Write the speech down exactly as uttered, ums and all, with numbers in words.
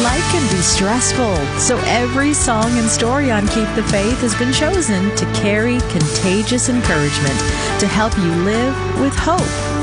Life can be stressful, so every song and story on Keep the Faith has been chosen to carry contagious encouragement to help you live with hope